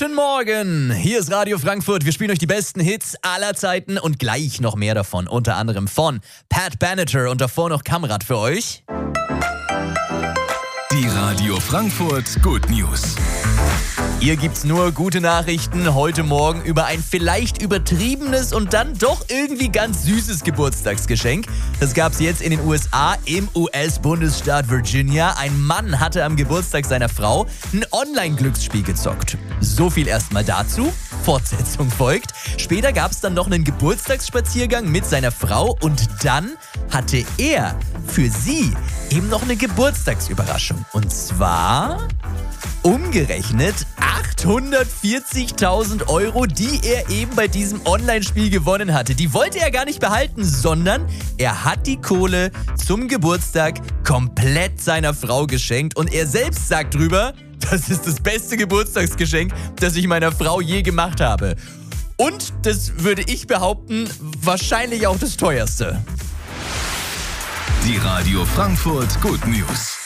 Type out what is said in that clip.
Guten Morgen, hier ist Radio Frankfurt. Wir spielen euch die besten Hits aller Zeiten und gleich noch mehr davon. Unter anderem von Pat Benatar und davor noch Kamrat für euch. Die Radio Frankfurt Good News. Hier gibt's nur gute Nachrichten heute Morgen über ein vielleicht übertriebenes und dann doch irgendwie ganz süßes Geburtstagsgeschenk. Das gab's jetzt in den USA im US-Bundesstaat Virginia. Ein Mann hatte am Geburtstag seiner Frau ein Online-Glücksspiel gezockt. So viel erstmal dazu. Fortsetzung folgt. Später gab's dann noch einen Geburtstagsspaziergang mit seiner Frau und dann hatte er für sie eben noch eine Geburtstagsüberraschung. Und zwar umgerechnet 840.000 Euro, die er eben bei diesem Online-Spiel gewonnen hatte. Die wollte er gar nicht behalten, sondern er hat die Kohle zum Geburtstag komplett seiner Frau geschenkt. Und er selbst sagt drüber, das ist das beste Geburtstagsgeschenk, das ich meiner Frau je gemacht habe. Und, das würde ich behaupten, wahrscheinlich auch das teuerste. Die Radio Frankfurt Good News.